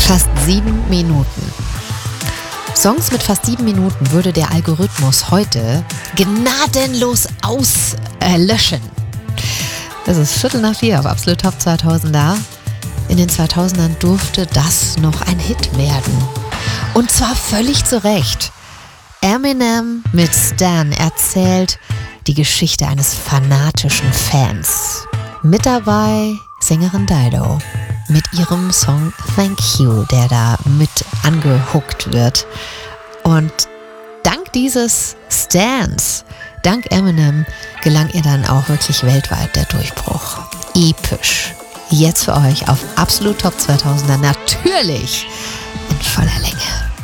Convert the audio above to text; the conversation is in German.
Fast 7 Minuten. Songs mit fast 7 Minuten würde der Algorithmus heute gnadenlos auslöschen. Es ist 3:45 auf Absolut Top 2000er. In den 2000ern durfte das noch ein Hit werden. Und zwar völlig zu Recht. Eminem mit Stan erzählt die Geschichte eines fanatischen Fans. Mit dabei Sängerin Dido mit ihrem Song Thank You, der da mit angehuckt wird. Und dank dieses Stans, dank Eminem, gelang ihr dann auch wirklich weltweit der Durchbruch. Episch. Jetzt für euch auf Absolut Top 2000er, natürlich in voller Länge.